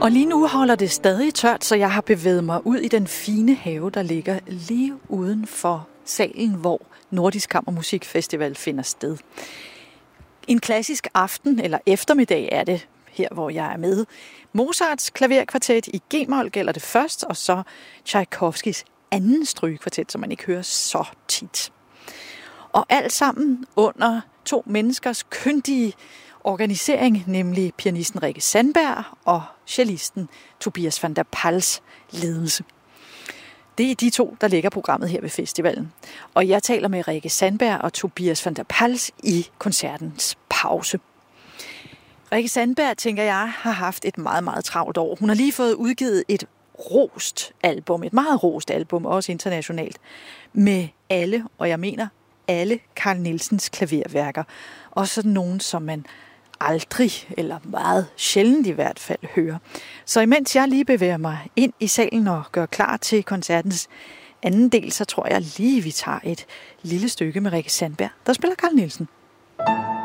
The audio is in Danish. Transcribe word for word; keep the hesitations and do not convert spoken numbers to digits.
Og lige nu holder det stadig tørt, så jeg har bevæget mig ud i den fine have, der ligger lige uden for salen, hvor Nordisk Kammermusikfestival finder sted. En klassisk aften eller eftermiddag er det her, hvor jeg er med. Mozarts klaverkvartet i G-mol gælder det først, og så Tchaikovskis anden strygekvartet, som man ikke hører så tit. Og alt sammen under to menneskers kyndige organisering, nemlig pianisten Rikke Sandberg og cellisten Tobias van der Pals ledelse. Det er de to, der lægger programmet her ved festivalen. Og jeg taler med Rikke Sandberg og Tobias van der Pals i koncertens pause. Rikke Sandberg, tænker jeg, har haft et meget, meget travlt år. Hun har lige fået udgivet et rost album, et meget rost album, også internationalt, med alle, og jeg mener alle Carl Nielsens klaverværker. Også sådan nogen, som man aldrig, eller meget sjældent i hvert fald, hører. Så imens jeg lige bevæger mig ind i salen og gør klar til koncertens anden del, så tror jeg lige, vi tager et lille stykke med Rikke Sandberg, der spiller Carl Nielsen.